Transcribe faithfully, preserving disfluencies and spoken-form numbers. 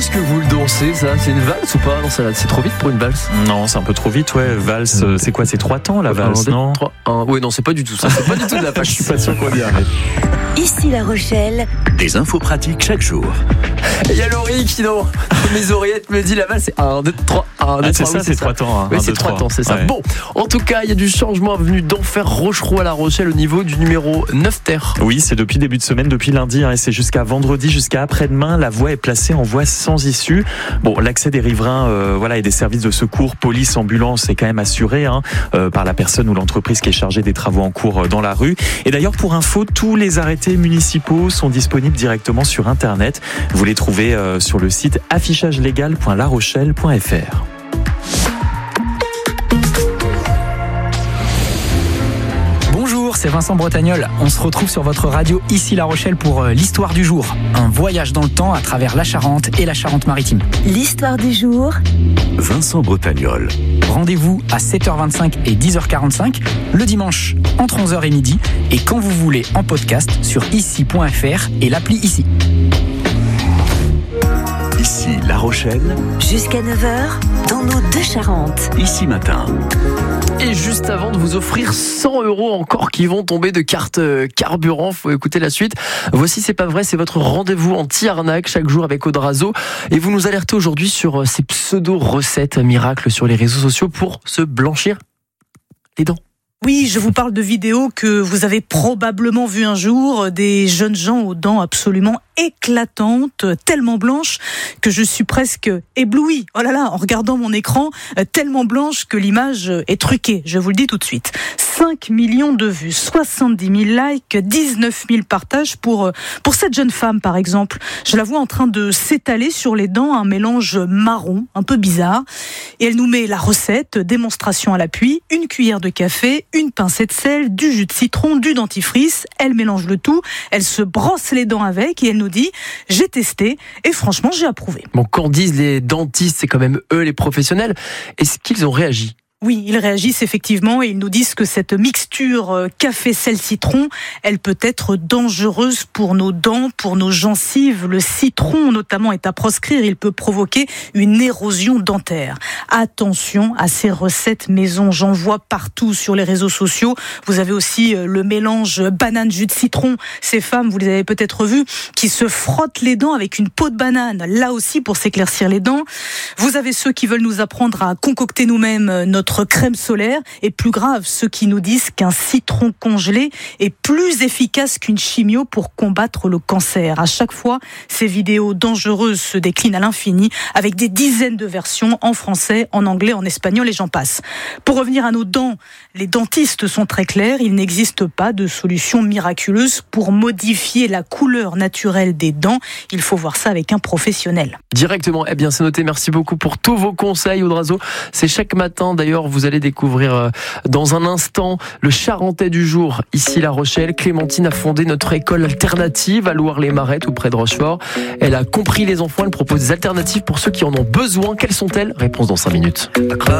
est-ce que vous le dansez, ça? C'est une valse ou pas? Non, ça, c'est trop vite pour une valse. Non, c'est un peu trop vite, ouais. Valse, euh, c'est quoi? C'est trois temps, la valse, un, non trois, un, ouais, non, c'est pas du tout ça. C'est pas du tout de la valse. Je suis pas sûr qu'on y arrive. Ici La Rochelle. Des infos pratiques chaque jour. Il y a Laurie qui, dans mes oreillettes, me dit la valse, c'est un, deux, trois, un, deux, ah, c'est trois. ça, Oui, c'est trois temps. Hein. Oui, un, c'est deux, trois trois. temps, c'est ça. Ouais. Bon, en tout cas, il y a du changement venu d'Enfer Rochereau à La Rochelle au niveau du numéro neuf terre. Oui, c'est depuis début de semaine, depuis lundi, hein, et c'est jusqu'à vendredi, jusqu'à après-demain. La voie est placée en voie sans issue. Bon, l'accès des riverains, euh, voilà, et des services de secours, police, ambulance, est quand même assuré hein, euh, par la personne ou l'entreprise qui est chargée des travaux en cours dans la rue. Et d'ailleurs, pour info, tous les arrêtés municipaux sont disponibles directement sur Internet. Vous les trouvez euh, sur le site affichage légal point la rochelle point f r. Bonjour, c'est Vincent Bretagnol. On se retrouve sur votre radio ici La Rochelle pour euh, l'histoire du jour. Un voyage dans le temps à travers la Charente et la Charente-Maritime. L'histoire du jour. Vincent Bretagnol. Rendez-vous à sept heures vingt-cinq et dix heures quarante-cinq, le dimanche entre onze heures et midi, et quand vous voulez en podcast sur ici point f r et l'appli Ici. Ici La Rochelle. Jusqu'à neuf heures, dans nos deux Charentes. Ici Matin. Et juste avant de vous offrir cent euros encore qui vont tomber de carte carburant, faut écouter la suite. Voici C'est pas vrai, c'est votre rendez-vous anti-arnaque chaque jour avec Audrazo. Et vous nous alertez aujourd'hui sur ces pseudo-recettes miracles sur les réseaux sociaux pour se blanchir les dents. Oui, je vous parle de vidéos que vous avez probablement vues un jour, des jeunes gens aux dents absolument éclatantes, tellement blanches que je suis presque éblouie. Oh là là, en regardant mon écran, tellement blanche que l'image est truquée, je vous le dis tout de suite. cinq millions de vues, soixante-dix mille likes, dix-neuf mille partages pour, pour cette jeune femme par exemple. Je la vois en train de s'étaler sur les dents, un mélange marron, un peu bizarre. Et elle nous met la recette, démonstration à l'appui, une cuillère de café, une pincée de sel, du jus de citron, du dentifrice. Elle mélange le tout, elle se brosse les dents avec et elle nous dit « j'ai testé et franchement j'ai approuvé ». Bon, quand disent les dentistes, c'est quand même eux les professionnels. Est-ce qu'ils ont réagi ? Oui, ils réagissent effectivement et ils nous disent que cette mixture café-sel-citron, elle peut être dangereuse pour nos dents, pour nos gencives. Le citron notamment est à proscrire, il peut provoquer une érosion dentaire. Attention à ces recettes maison, j'en vois partout sur les réseaux sociaux. Vous avez aussi le mélange banane-jus de citron. Ces femmes, vous les avez peut-être vues, qui se frottent les dents avec une peau de banane, là aussi pour s'éclaircir les dents. Vous avez ceux qui veulent nous apprendre à concocter nous-mêmes notre crème solaire, et plus grave, ceux qui nous disent qu'un citron congelé est plus efficace qu'une chimio pour combattre le cancer. À chaque fois, ces vidéos dangereuses se déclinent à l'infini avec des dizaines de versions en français, en anglais, en espagnol et j'en passe. Pour revenir à nos dents, les dentistes sont très clairs, il n'existe pas de solution miraculeuse pour modifier la couleur naturelle des dents. Il faut voir ça avec un professionnel. Directement, eh bien c'est noté, merci beaucoup pour tous vos conseils Audrazo. C'est chaque matin d'ailleurs, vous allez découvrir euh, dans un instant le Charentais du jour, ici La Rochelle. Clémentine a fondé notre école alternative à Loire-les-Marais, tout près de Rochefort. Elle a compris les enfants, elle propose des alternatives pour ceux qui en ont besoin. Quelles sont-elles ? Réponse dans cinq minutes.